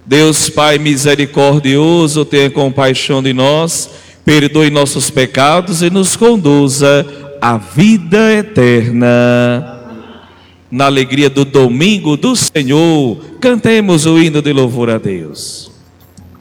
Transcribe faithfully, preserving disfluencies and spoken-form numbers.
Deus Pai misericordioso, tenha compaixão de nós, perdoe nossos pecados e nos conduza à vida eterna. Na alegria do domingo do Senhor, cantemos o hino de louvor a Deus.